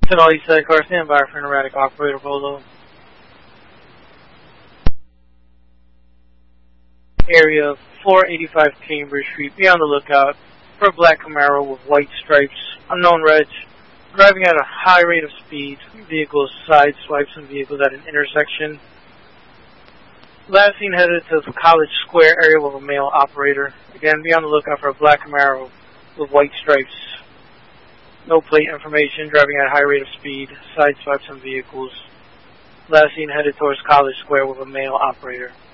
To all East Side car, stand by for an erratic operator Polo. Area 485 Cambridge Street. Be on the lookout for a black Camaro with white stripes, unknown reg, driving at a high rate of speed. Vehicles sideswipe some vehicles at an intersection. Last seen headed to the College Square area with a male operator. Again, be on the lookout for a black Camaro with white stripes. No plate information, driving at a high rate of speed, sideswipe some vehicles. Last seen headed towards College Square with a male operator.